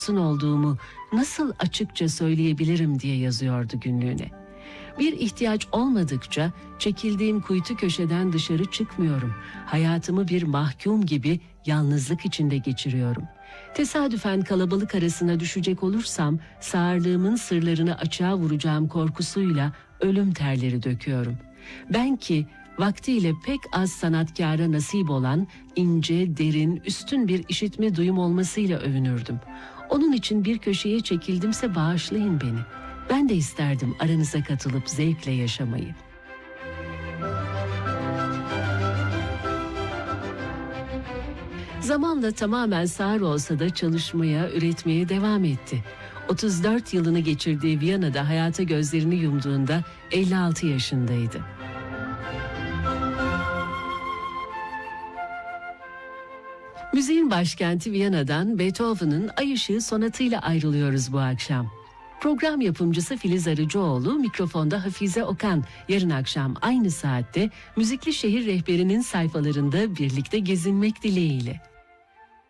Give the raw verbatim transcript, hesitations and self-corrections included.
olduğumu nasıl açıkça söyleyebilirim diye yazıyordu günlüğüne. Bir ihtiyaç olmadıkça çekildiğim kuytu köşeden dışarı çıkmıyorum. Hayatımı bir mahkum gibi yalnızlık içinde geçiriyorum. Tesadüfen kalabalık arasına düşecek olursam sağırlığımın sırlarını açığa vuracağım korkusuyla ölüm terleri döküyorum. Ben ki vaktiyle pek az sanatkâra nasip olan ince, derin, üstün bir işitme duyum olmasıyla övünürdüm. Onun için bir köşeye çekildimse bağışlayın beni. Ben de isterdim aranıza katılıp zevkle yaşamayı. Zamanla tamamen sağır olsa da çalışmaya, üretmeye devam etti. otuz dört yılını geçirdiği Viyana'da hayata gözlerini yumduğunda elli altı yaşındaydı. Müziğin başkenti Viyana'dan Beethoven'ın Ay Işığı sonatıyla ayrılıyoruz bu akşam. Program yapımcısı Filiz Arıcıoğlu, mikrofonda Hafize Okan. Yarın akşam aynı saatte Müzikli Şehir Rehberi'nin sayfalarında birlikte gezinmek dileğiyle.